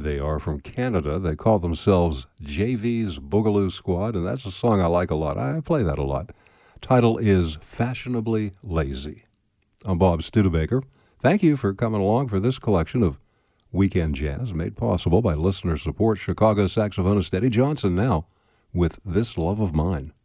They are from Canada. They call themselves JV's Boogaloo Squad, and that's a song I like a lot. I play that a lot. Title is Fashionably Lazy. I'm Bob Studebaker. Thank you for coming along for this collection of weekend jazz made possible by listener support. Chicago saxophonist Eddie Johnson now with This Love of Mine.